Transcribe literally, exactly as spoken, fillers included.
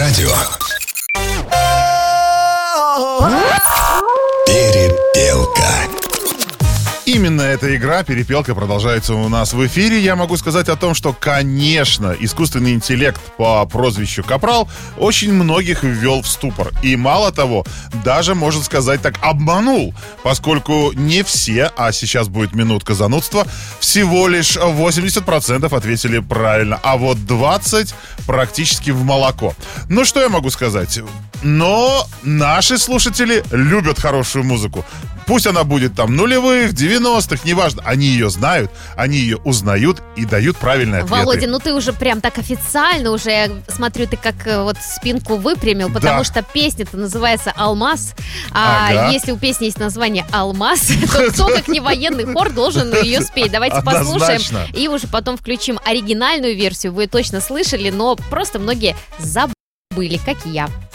радио. Перепелка. Именно эта игра «Перепелка» продолжается у нас в эфире. Я могу сказать о том, что, конечно, искусственный интеллект по прозвищу Капрал очень многих ввел в ступор. И мало того, даже, можно сказать так, обманул, поскольку не все, а сейчас будет минутка занудства, всего лишь восемьдесят процентов ответили правильно, а вот двадцать процентов практически в молоко. Ну, что я могу сказать? Но наши слушатели любят хорошую музыку. Пусть она будет там нулевых, девяностых, неважно. Они ее знают, они ее узнают и дают правильные ответы. Володя, ну ты уже прям так официально, уже, я смотрю, ты как вот спинку выпрямил, потому Да. что песня-то называется «Алмаз». А Ага. если у песни есть название «Алмаз», то кто, как не военный хор, должен ее спеть. Давайте послушаем Однозначно. и уже потом включим оригинальную версию. Вы точно слышали, но просто многие забыли, как и я.